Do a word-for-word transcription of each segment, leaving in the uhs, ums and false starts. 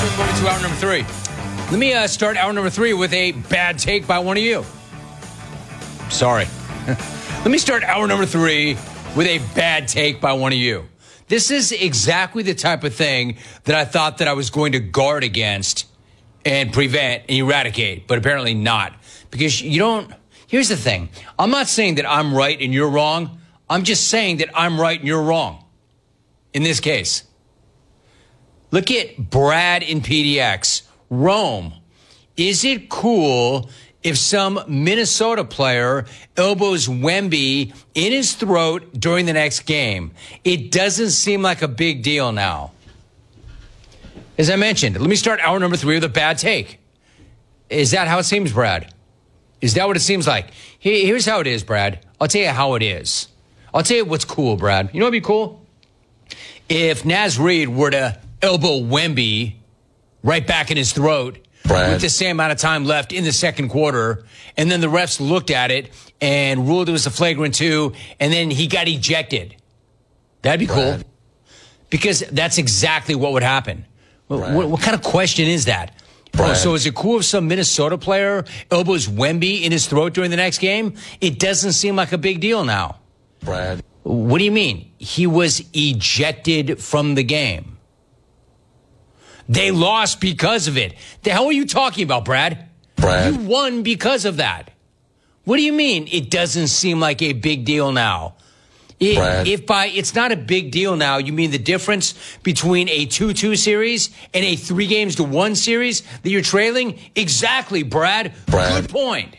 we're moving to hour number three. Let me uh, start hour number three with a bad take by one of you. Sorry. Let me start hour number three with a bad take by one of you. This is exactly the type of thing that I thought that I was going to guard against and prevent and eradicate, but apparently not. Because you don't... Here's the thing. I'm not saying that I'm right and you're wrong. I'm just saying that I'm right and you're wrong. In this case. Look at Brad in P D X. Rome. Is it cool if some Minnesota player elbows Wemby in his throat during the next game? It doesn't seem like a big deal now. As I mentioned, let me start hour number three with a bad take. Is that how it seems, Brad? Is that what it seems like? Here's how it is, Brad. I'll tell you how it is. I'll tell you what's cool, Brad. You know what would be cool? If Naz Reid were to elbow Wemby right back in his throat Brad. with the same amount of time left in the second quarter, and then the refs looked at it and ruled it was a flagrant two, and then he got ejected. That'd be Brad. cool. Because that's exactly what would happen. What, what kind of question is that? Oh, so is it cool if some Minnesota player elbows Wemby in his throat during the next game? It doesn't seem like a big deal now. Brad. What do you mean? He was ejected from the game. They lost because of it. The hell are you talking about, Brad? Brad. You won because of that. What do you mean it doesn't seem like a big deal now? It, Brad. If by it's not a big deal now, you mean the difference between a two two series and a three games to one series that you're trailing? Exactly, Brad. Brad. Good point.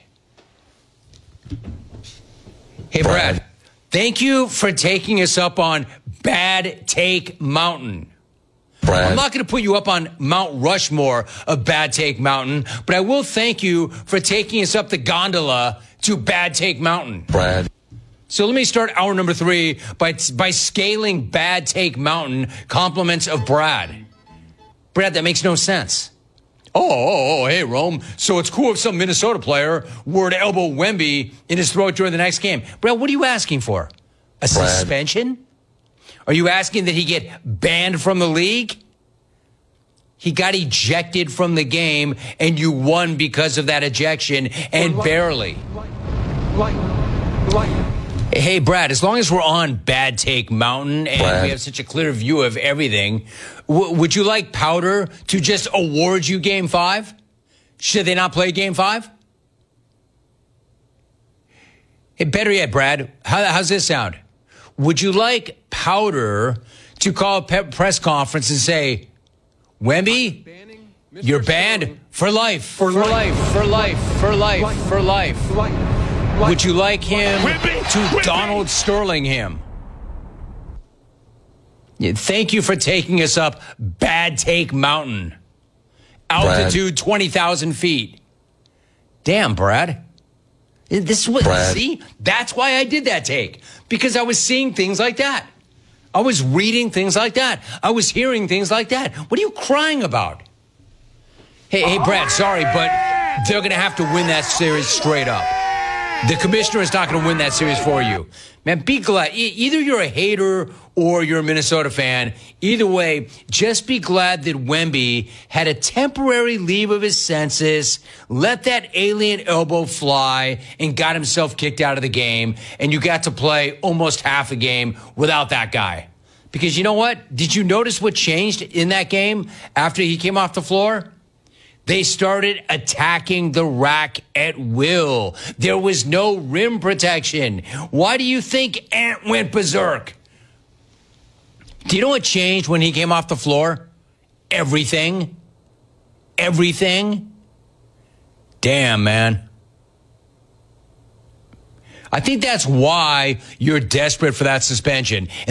Hey, Brad. Brad, thank you for taking us up on Bad Take Mountain. Brad. I'm not going to put you up on Mount Rushmore of Bad Take Mountain, but I will thank you for taking us up the gondola to Bad Take Mountain. Brad. So let me start hour number three by by scaling Bad Take Mountain, compliments of Brad. Brad, that makes no sense. Oh, oh, oh, hey, Rome. So it's cool if some Minnesota player were to elbow Wemby in his throat during the next game. Brad, what are you asking for? A Brad. suspension? Are you asking that he get banned from the league? He got ejected from the game, and you won because of that ejection, and barely. Like, like. Hey, Brad, as long as we're on Bad Take Mountain and Brad. we have such a clear view of everything, w- would you like Powder to just award you Game five? Should they not play Game five? Hey, better yet, Brad, how, how's this sound? Would you like Powder to call a pe- press conference and say, Wemby, you're banned for life, for, for life, life, for life, for life, life, for life. life. Would you like him Wemby, to Wemby. Donald Sterling him? Yeah, thank you for taking us up Bad Take Mountain. Altitude Brad. twenty thousand feet. Damn, Brad. This is what, Brad. see? That's why I did that take. Because I was seeing things like that. I was reading things like that. I was hearing things like that. What are you crying about? Hey, hey, Brad, sorry, but they're going to have to win that series straight up. The commissioner is not going to win that series for you. Man, be glad. E- either you're a hater or you're a Minnesota fan. Either way, just be glad that Wemby had a temporary leave of his senses, let that alien elbow fly, and got himself kicked out of the game. And you got to play almost half a game without that guy. Because you know what? Did you notice what changed in that game after he came off the floor? They started attacking the rack at will. There was no rim protection. Why do you think Ant went berserk? Do you know what changed when he came off the floor? Everything. Everything. Damn, man. I think that's why you're desperate for that suspension.